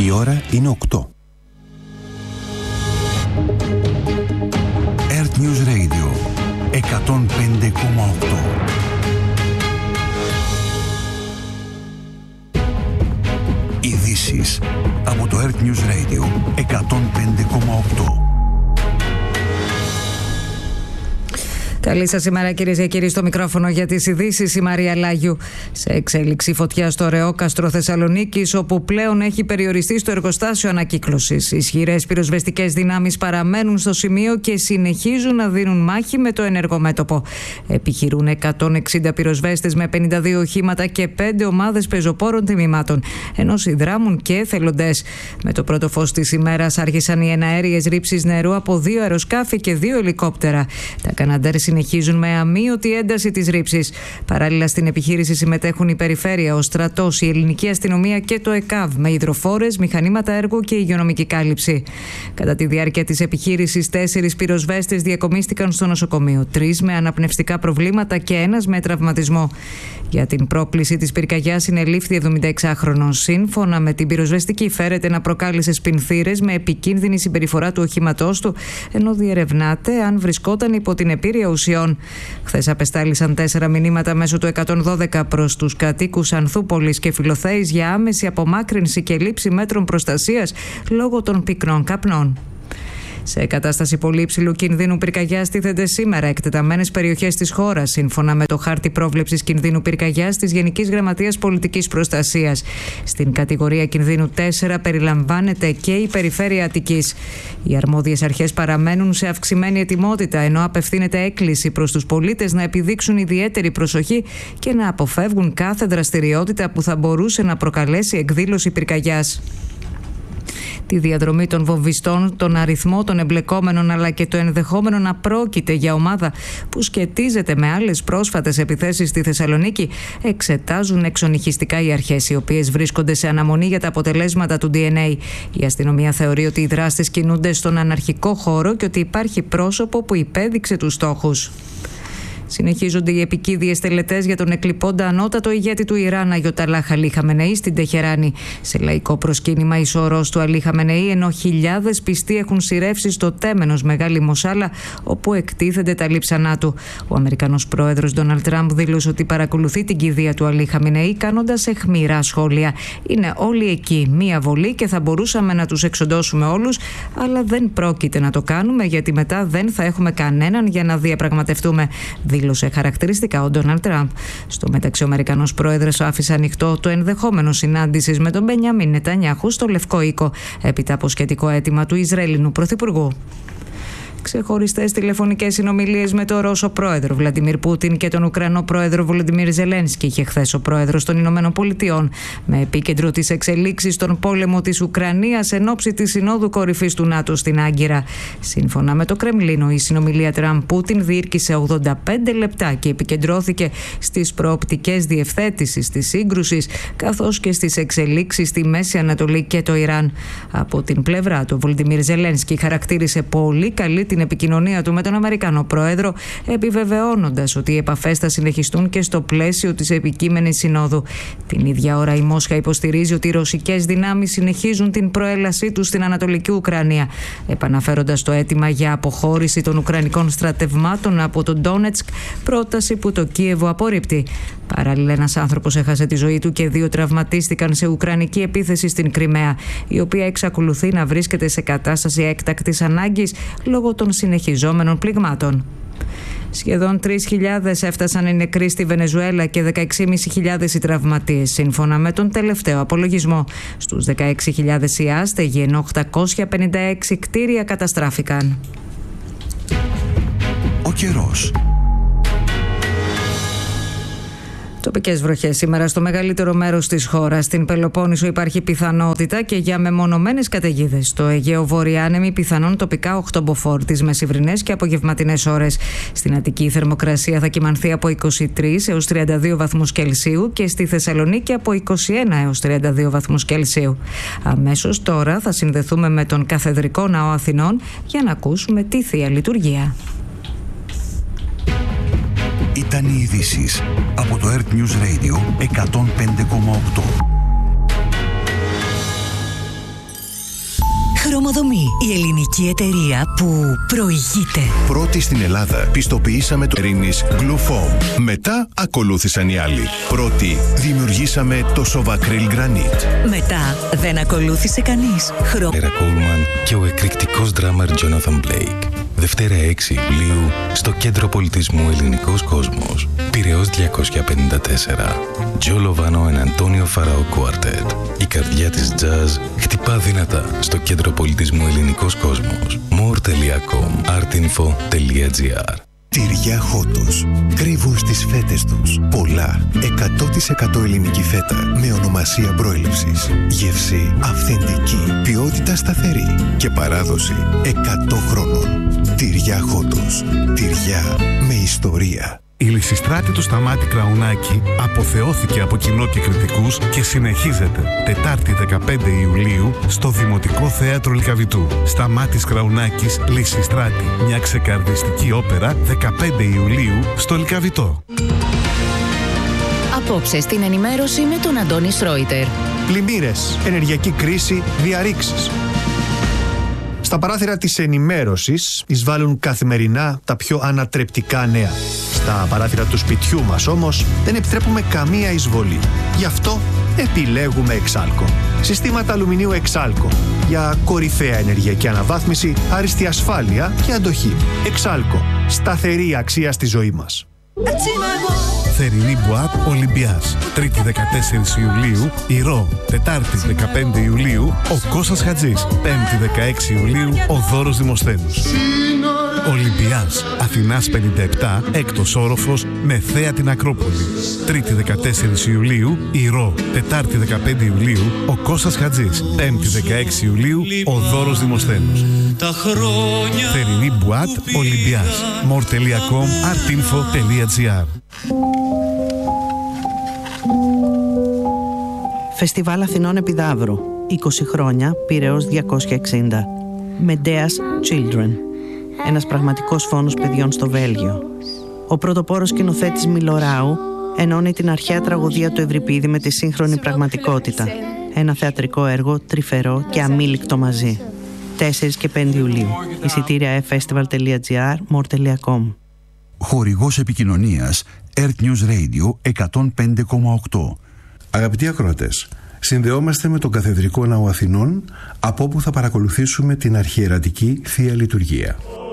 Η ώρα είναι 8. Earth News Radio 105,8. Ειδήσεις από το Earth News Radio 105,8. Καλή σας ημέρα, κυρίες και κύριοι, στο μικρόφωνο για τις ειδήσεις η Μαρία Λάγιου. Σε εξέλιξη φωτιά στο Ρεόκαστρο Θεσσαλονίκης, όπου πλέον έχει περιοριστεί στο εργοστάσιο ανακύκλωσης. Ισχυρές πυροσβεστικές δυνάμεις παραμένουν στο σημείο και συνεχίζουν να δίνουν μάχη με το ενεργό μέτωπο. Επιχειρούν 160 πυροσβέστες με 52 οχήματα και 5 ομάδες πεζοπόρων τμήματων, ενώ συνδράμουν και εθελοντές. Με το πρώτο φως της ημέρας άρχισαν οι εναέριες ρήψεις νερού από 2 αεροσκάφη και 2 ελικόπτερα. Τα Καναντέρ συνεχίζουν με αμείωτη ένταση τις ρήψεις. Παράλληλα, στην επιχείρηση συμμετέχουν η Περιφέρεια, ο Στρατός, η Ελληνική Αστυνομία και το ΕΚΑΒ, με υδροφόρες, μηχανήματα έργου και υγειονομική κάλυψη. Κατά τη διάρκεια της επιχείρησης, 4 πυροσβέστες διακομίστηκαν στο νοσοκομείο, 3 με αναπνευστικά προβλήματα και 1 με τραυματισμό. Για την πρόκληση της πυρκαγιάς συνελήφθη 76χρονος. Σύμφωνα με την πυροσβεστική, φέρεται να προκάλεσε σπινθήρες με επικίνδυνη συμπεριφορά του οχήματός του, ενώ διερευνάται αν βρισκόταν υπό την επίρρεια ουσιών. Χθες απεστάλησαν 4 μηνύματα μέσω του 112 προς τους κατοίκους Ανθούπολης και Φιλοθέης για άμεση απομάκρυνση και λήψη μέτρων προστασίας λόγω των πυκνών καπνών. Σε κατάσταση πολύ υψηλού κινδύνου πυρκαγιάς τίθενται σήμερα εκτεταμένες περιοχές της χώρας, σύμφωνα με το χάρτη πρόβλεψης κινδύνου πυρκαγιάς της Γενικής Γραμματείας Πολιτικής Προστασίας. Στην κατηγορία κινδύνου 4 περιλαμβάνεται και η Περιφέρεια Αττικής. Οι αρμόδιες αρχές παραμένουν σε αυξημένη ετοιμότητα, ενώ απευθύνεται έκκληση προς τους πολίτες να επιδείξουν ιδιαίτερη προσοχή και να αποφεύγουν κάθε δραστηριότητα που θα μπορούσε να προκαλέσει εκδήλωση πυρκαγιάς. Τη διαδρομή των βομβιστών, τον αριθμό των εμπλεκόμενων αλλά και το ενδεχόμενο να πρόκειται για ομάδα που σχετίζεται με άλλες πρόσφατες επιθέσεις στη Θεσσαλονίκη εξετάζουν εξονυχιστικά οι αρχές, οι οποίες βρίσκονται σε αναμονή για τα αποτελέσματα του DNA. Η αστυνομία θεωρεί ότι οι δράστες κινούνται στον αναρχικό χώρο και ότι υπάρχει πρόσωπο που υπέδειξε τους στόχους. Συνεχίζονται οι επικίδιες τελετές για τον εκλειπώντα ανώτατο ηγέτη του Ιράν, Αγιοταλάχ Αλί Χαμενεή, στην Τεχεράνη. Σε λαϊκό προσκύνημα εις ορός του Αλί Χαμενεή, ενώ χιλιάδες πιστοί έχουν σειρεύσει στο τέμενος Μεγάλη Μοσάλα, όπου εκτίθενται τα λείψανά του. Ο Αμερικανός πρόεδρος Ντόναλντ Τραμπ δήλωσε ότι παρακολουθεί την κηδεία του Αλί Χαμενεή, κάνοντας αιχμηρά σχόλια. Είναι όλοι εκεί, μία βολή και θα μπορούσαμε να τους εξοντώσουμε όλους, αλλά δεν πρόκειται να το κάνουμε, γιατί μετά δεν θα έχουμε κανέναν για να διαπραγματευτούμε, δήλωσε χαρακτηριστικά ο Ντόναλντ Τραμπ. Στο μεταξύ, ο Αμερικανός πρόεδρος άφησε ανοιχτό το ενδεχόμενο συνάντησης με τον Μπενιάμιν Νετανιάχου στο Λευκό Οίκο, έπειτα από σχετικό αίτημα του Ισραηλινού Πρωθυπουργού. Ξεχωριστές τηλεφωνικές συνομιλίες με τον Ρώσο πρόεδρο Βλαντιμίρ Πούτιν και τον Ουκρανό πρόεδρο Βολοντιμίρ Ζελένσκι είχε χθες ο πρόεδρος των Ηνωμένων Πολιτειών, με επίκεντρο τις εξελίξεις στον πόλεμο της Ουκρανίας εν ώψη της Συνόδου Κορυφής του ΝΑΤΟ στην Άγκυρα. Σύμφωνα με το Κρεμλίνο, η συνομιλία Τραμπ-Πούτιν διήρκησε 85 λεπτά και επικεντρώθηκε στις προοπτικές διευθέτησης της σύγκρουσης, καθώς και στις εξελίξεις στη Μέση Ανατολή και το Ιράν. Από την πλευρά του, ο Βολοντιμίρ Ζελένσκι χαρακτήρισε πολύ καλή την επικοινωνία του με τον Αμερικανό πρόεδρο, επιβεβαιώνοντας ότι οι επαφές θα συνεχιστούν και στο πλαίσιο της επικείμενης συνόδου. Την ίδια ώρα, η Μόσχα υποστηρίζει ότι οι ρωσικές δυνάμεις συνεχίζουν την προέλασή τους στην Ανατολική Ουκρανία, επαναφέροντας το αίτημα για αποχώρηση των Ουκρανικών στρατευμάτων από τον Ντόνετσκ, πρόταση που το Κίεβο απορρίπτει. Παράλληλα, ένας άνθρωπος έχασε τη ζωή του και 2 τραυματίστηκαν σε ουκρανική επίθεση στην Κριμαία, η οποία εξακολουθεί να βρίσκεται σε κατάσταση έκτακτης ανάγκης λόγω των συνεχιζόμενων πληγμάτων. Σχεδόν 3.000 έφτασαν οι νεκροί στη Βενεζουέλα και 16.500 οι τραυματίες, σύμφωνα με τον τελευταίο απολογισμό. Στους 16.000 οι άστεγοι, ενώ 856 κτίρια καταστράφηκαν. Ο καιρός. Τοπικές βροχές σήμερα στο μεγαλύτερο μέρος της χώρας. Στην Πελοπόννησο υπάρχει πιθανότητα και για μεμονωμένες καταιγίδες. Στο Αιγαίο βορειάνεμη πιθανόν τοπικά 8 μποφόρ τις μεσημβρινές και απογευματινές ώρες. Στην Αττική η θερμοκρασία θα κυμανθεί από 23 έως 32 βαθμούς Κελσίου και στη Θεσσαλονίκη από 21 έως 32 βαθμούς Κελσίου. Αμέσως τώρα θα συνδεθούμε με τον Καθεδρικό Ναό Αθηνών για να ακούσουμε τη Θεία Λειτουργία. Ήταν οι ειδήσεις από το Earth News Radio 105,8. Χρωμοδομή. Η ελληνική εταιρεία που προηγείται. Πρώτη στην Ελλάδα πιστοποιήσαμε το Ειρήνης Glufoam. Μετά ακολούθησαν οι άλλοι. Πρώτη δημιουργήσαμε το Sovacryl Granite. Μετά δεν ακολούθησε κανείς. Λέρα Κόλμαν και ο εκρηκτικός ντράμαρ Τζόναθαν Μπλέικ. Δευτέρα 6 Ιουλίου στο Κέντρο Πολιτισμού Ελληνικός Κόσμος. Πειραιώς 254. Τζο Λοβάνο and Αντώνιο Φαραώ Quartet. Η καρδιά της jazz χτυπά δυνατά στο Κέντρο Πολιτισμού Ελληνικός Κόσμος. more.com artinfo.gr. Τυριά Χότος. Κρύβουν στις φέτες τους πολλά 100% ελληνική φέτα με ονομασία προέλευσης. Γεύση αυθεντική, ποιότητα σταθερή και παράδοση 100 χρόνων. Τυριά Χότος. Τυριά με ιστορία. Η Λυσιστράτη του Σταμάτη Κραουνάκη αποθεώθηκε από κοινό και κριτικούς και συνεχίζεται Τετάρτη 15 Ιουλίου στο Δημοτικό Θέατρο Λυκαβητού. Σταμάτης Κραουνάκης, Λυσιστράτη. Μια ξεκαρδιστική όπερα 15 Ιουλίου στο Λυκαβητό. Απόψε στην ενημέρωση με τον Αντώνη Σρόιτερ. Πλημμύρες, ενεργειακή κρίση, διαρρήξεις. Στα παράθυρα της ενημέρωσης εισβάλλουν καθημερινά τα πιο ανατρεπτικά νέα. Στα παράθυρα του σπιτιού μας όμως δεν επιτρέπουμε καμία εισβολή. Γι' αυτό επιλέγουμε Εξάλκο. Συστήματα αλουμινίου Εξάλκο για κορυφαία ενεργειακή αναβάθμιση, άριστη ασφάλεια και αντοχή. Εξάλκο. Σταθερή αξία στη ζωή μας. Θερινή Μπουάτ Ολυμπιάς. Τρίτη 14 Ιουλίου Ηρώ. Τετάρτη 15 Ιουλίου ο Κώστας Χατζής. Πέμπτη 16 Ιουλίου ο Δώρος Δημοσθένους. Ολυμπιάς. Αθηνάς 57, έκτος όροφος με θέα την Ακρόπολη. Τρίτη 14 Ιουλίου Ηρώ. Τετάρτη 15 Ιουλίου ο Κώστας Χατζής. Πέμπτη 16 Ιουλίου ο Δώρος Δημοσθένους. Θερινή Μπουάτ Ολυμπιάς. more.com artinfo.gr. Φεστιβάλ Αθηνών Επιδαύρου. 20 χρόνια, Πειραιώς 260. Medea's Children. Ένας πραγματικός φόνος παιδιών στο Βέλγιο. Ο πρωτοπόρος σκηνοθέτης Μιλοράου ενώνει την αρχαία τραγωδία του Ευρυπίδη με τη σύγχρονη πραγματικότητα. Ένα θεατρικό έργο τρυφερό και αμήλικτο μαζί. 4 και 5 Ιουλίου. Εισιτήρια festival.gr, more.com. Χορηγός επικοινωνίας Earth News Radio 105,8. Αγαπητοί ακροατές, συνδεόμαστε με τον Καθεδρικό Ναό Αθηνών, από όπου θα παρακολουθήσουμε την αρχιερατική Θεία Λειτουργία.